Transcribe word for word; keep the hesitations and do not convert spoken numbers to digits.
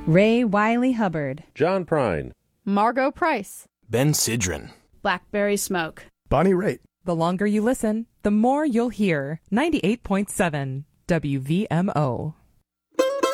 Ray Wiley Hubbard, John Prine, Margot Price, Ben Sidran, Blackberry Smoke, Bonnie Raitt. The longer you listen, the more you'll hear. ninety-eight point seven W V M O.